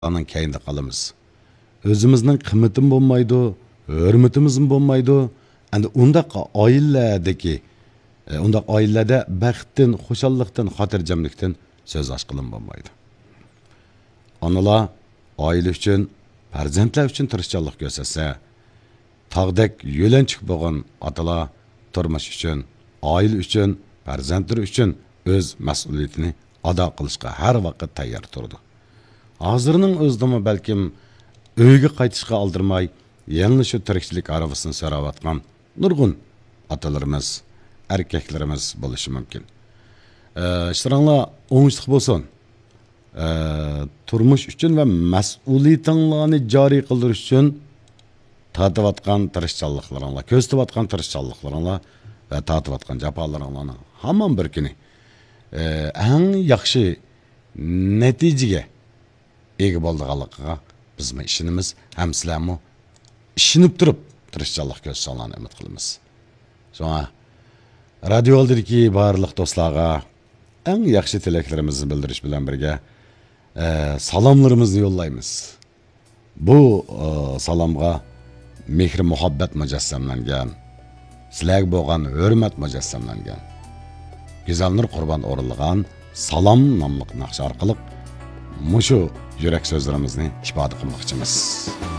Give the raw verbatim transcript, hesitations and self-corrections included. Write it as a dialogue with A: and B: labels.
A: Anan keyinde qalamiz. Özümüzning qimmatim bo'lmaydi, hurmatimiz bo'lmaydi. Endi undaq oiladagi, undaq oilada baxtdan, xushallikdan, xotirjamlikdan so'z ochqilim bo'lmaydi. Onalar oila uchun, farzandlar uchun tirishchilik ko'rsatsa, tog'dek yo'lanchiq bo'lgan otalar turmush uchun, oila uchun, farzandlar uchun o'z mas'uliyatini ado qilishga har vaqt tayyor turdi. Hozirning o'zidami balkim uyga qaytishga aldirmay, yana shu tirikchilik arafasini so'rayotgan nurg'un otalarimiz, erkaklarimiz bo'lishi mumkin. Ishlaringlar o'ngishli bo'lsin. Turmush uchun va mas'uliyatinglarni joriy qildirish uchun tatiyotgan tirishchanliklaringlar, ko'zlayotgan tirishchanliklaringlar va tatiyotgan jafolaringlarni hamon bir kuni eng yaxshi natijaga ega bo'lganligiga bizmi ishimiz, ham sizlarmi ishinib turib tirishchanlik ko'rsatsanlarni umid qilamiz. Shunga radio oldidagi barliq do'stlarga eng yaxshi tilaklarimizni bildirish bilan birga e, salomlarimizni yo'llaymiz. Bu e, salomga mehr muhabbat mujassamlangan, sizlarga bo'lgan hurmat mujassamlangan, Go'zalnur Qurbon o'rinlagan salom nomli naqsh orqali mushu yurak so'zlarimizni ifoda qilmoqchimiz.